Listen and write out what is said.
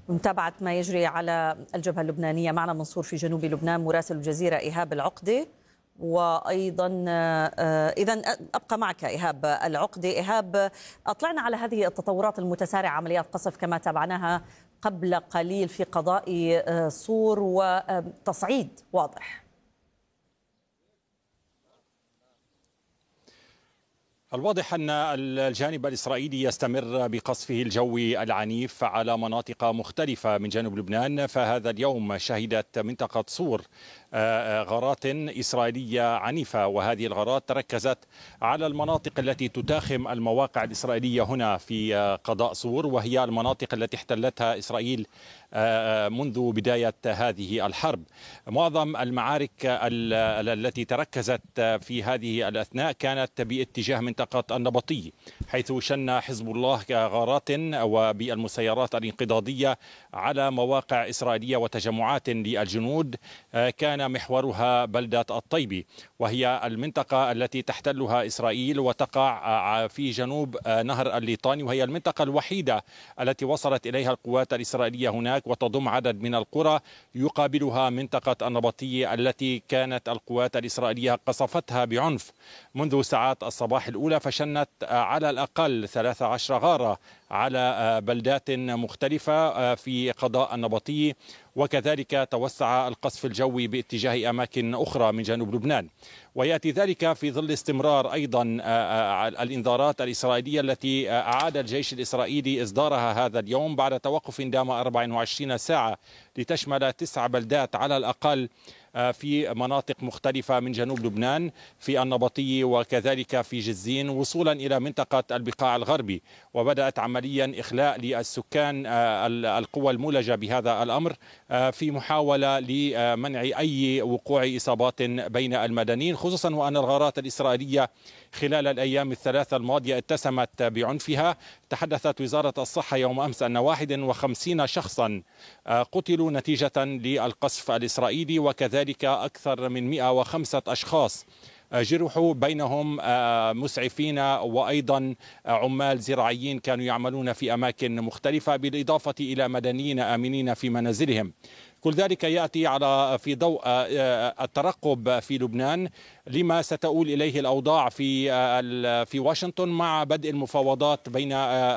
متابعة ما يجري على الجبهة اللبنانية. معنا منصور في جنوب لبنان مراسل الجزيرة إيهاب العقدة، وأيضا إذا أبقى معك إيهاب العقدة. إيهاب، أطلعنا على هذه التطورات المتسارعة، عمليات قصف كما تابعناها قبل قليل في قضاء صور وتصعيد واضح. الواضح أن الجانب الإسرائيلي يستمر بقصفه الجوي العنيف على مناطق مختلفة من جنوب لبنان. فهذا اليوم شهدت منطقة صور غارات إسرائيلية عنيفة، وهذه الغارات تركزت على المناطق التي تتاخم المواقع الإسرائيلية هنا في قضاء صور، وهي المناطق التي احتلتها إسرائيل منذ بداية هذه الحرب. معظم المعارك التي تركزت في هذه الأثناء كانت باتجاه منطقة النبطي، حيث شن حزب الله غارات وبالمسيرات الانقضاضية على مواقع إسرائيلية وتجمعات للجنود كان محورها بلدة الطيبي، وهي المنطقة التي تحتلها إسرائيل وتقع في جنوب نهر الليطاني، وهي المنطقة الوحيدة التي وصلت إليها القوات الإسرائيلية هناك، وتضم عدد من القرى يقابلها منطقة النبطية التي كانت القوات الإسرائيلية قصفتها بعنف منذ ساعات الصباح الأولى، فشنت على الأقل 13 غارة على بلدات مختلفة في قضاء النبطي، وكذلك توسع القصف الجوي باتجاه أماكن أخرى من جنوب لبنان. ويأتي ذلك في ظل استمرار أيضا الإنذارات الإسرائيلية التي أعاد الجيش الإسرائيلي إصدارها هذا اليوم بعد توقف دام 24 ساعة لتشمل 9 بلدات على الأقل في مناطق مختلفة من جنوب لبنان، في النبطي وكذلك في جزين، وصولا إلى منطقة البقاع الغربي. وبدأت عمليا إخلاء للسكان القوى المولجة بهذا الأمر في محاولة لمنع أي وقوع إصابات بين المدنيين، خصوصا وأن الغارات الإسرائيلية خلال الأيام الثلاثة الماضية اتسمت بعنفها. تحدثت وزارة الصحة يوم أمس أن 51 شخصا قتلوا نتيجة للقصف الإسرائيلي، وكذلك أكثر من 105 أشخاص جرحوا، بينهم مسعفين وأيضا عمال زراعيين كانوا يعملون في أماكن مختلفة، بالإضافة إلى مدنيين آمنين في منازلهم. كل ذلك يأتي في ضوء الترقب في لبنان لما ستؤول إليه الأوضاع في واشنطن مع بدء المفاوضات بين